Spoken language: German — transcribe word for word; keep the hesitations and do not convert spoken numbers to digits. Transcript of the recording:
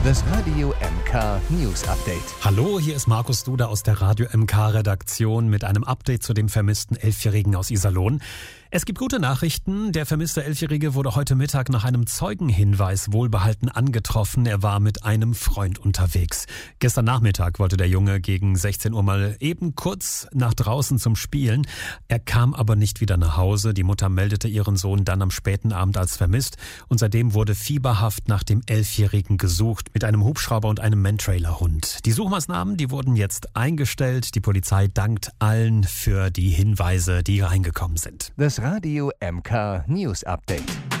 Das Radio M K News Update. Hallo, hier ist Markus Duda aus der Radio M K Redaktion mit einem Update zu dem vermissten Elfjährigen aus Iserlohn. Es gibt gute Nachrichten. Der vermisste Elfjährige wurde heute Mittag nach einem Zeugenhinweis wohlbehalten angetroffen. Er war mit einem Freund unterwegs. Gestern Nachmittag wollte der Junge gegen sechzehn Uhr mal eben kurz nach draußen zum Spielen. Er kam aber nicht wieder nach Hause. Die Mutter meldete ihren Sohn dann am späten Abend als vermisst. Und seitdem wurde fieberhaft nach dem Elfjährigen gesucht mit einem Hubschrauber und einem Mantrailer-Hund. Die Suchmaßnahmen, die wurden jetzt eingestellt. Die Polizei dankt allen für die Hinweise, die reingekommen sind. Das Radio M K News Update.